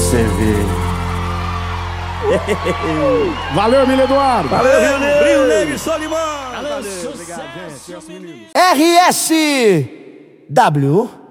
você ver. Valeu, Emílio Eduardo. Valeu, Rio Negro. Rio Negro e Solimar. Valeu, obrigado, gente. RSW